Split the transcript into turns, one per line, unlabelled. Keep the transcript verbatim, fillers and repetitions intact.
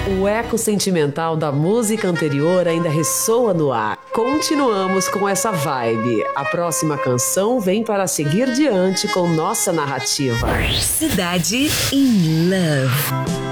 O eco sentimental da música anterior ainda ressoa no ar. Continuamos com essa vibe. A próxima canção vem para seguir diante com nossa narrativa.
Cidade in Love.